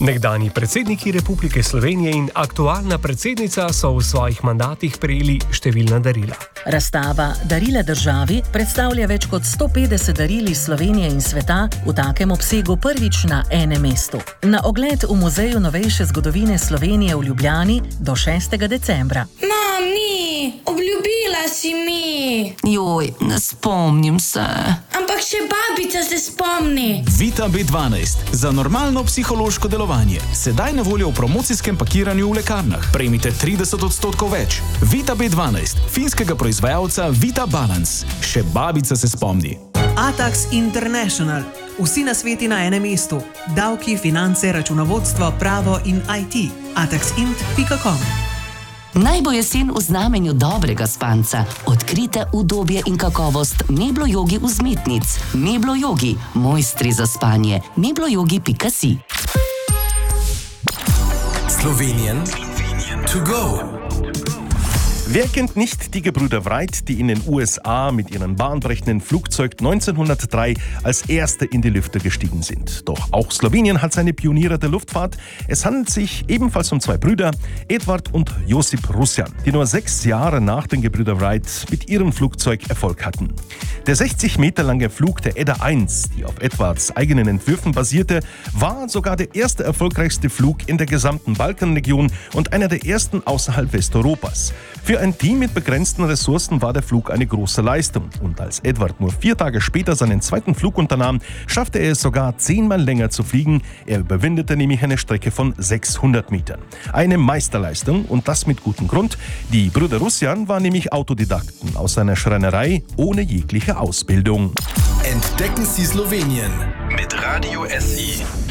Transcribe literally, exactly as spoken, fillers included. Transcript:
Nekdanji predsedniki Republike Slovenije in aktualna predsednica so v svojih mandatih prejeli številna darila. Razstava Darila državi predstavlja več kot sto petdeset daril iz Slovenije in sveta v takem obsegu prvič na enem mestu. Na ogled v Muzeju novejše zgodovine Slovenije v Ljubljani do šestega decembra. Mami, obljubila si mi. Joj, ne spomnim se. Ampak še babica se spomni. Vita B dvanajst za normalno psihološko delovanje. Sedaj na voljo v promocijskem pakiranju v lekarnah. Prejmite trideset odstotkov več. Vita B dvanajst, finskega proizvajalca Vita Balance. Še babica se spomni. Atax International. Vsi nasveti na enem mestu. Davki, finance, računovodstvo, pravo in I T. atax int pika com. Naj bo jesen v znamenju dobrega spanca. Odkrite udobje in kakovost Meblo Jogi vzmetnic. Meblo Jogi, mojstri za spanje. meblojogi pika si. Slowenien to go. Wer kennt nicht die Gebrüder Wright, die in den U S A mit ihrem bahnbrechenden Flugzeug neunzehnhundertdrei als Erste in die Lüfte gestiegen sind? Doch auch Slowenien hat seine Pioniere der Luftfahrt. Es handelt sich ebenfalls um zwei Brüder, Edvard und Josip Rusjan, die nur sechs Jahre nach den Gebrüder Wright mit ihrem Flugzeug Erfolg hatten. Der sechzig Meter lange Flug der Edda eins, die auf Edvards eigenen Entwürfen basierte, war sogar der erste erfolgreichste Flug in der gesamten Balkanregion und einer der ersten außerhalb Westeuropas. Für ein Team mit begrenzten Ressourcen war der Flug eine große Leistung. Und als Edvard nur vier Tage später seinen zweiten Flug unternahm, schaffte er es sogar zehnmal länger zu fliegen. Er überwindete nämlich eine Strecke von sechshundert Metern. Eine Meisterleistung und das mit gutem Grund. Die Brüder Rusjan waren nämlich Autodidakten aus einer Schreinerei ohne jegliche Ausbildung. Entdecken Sie Slowenien mit Radio S I.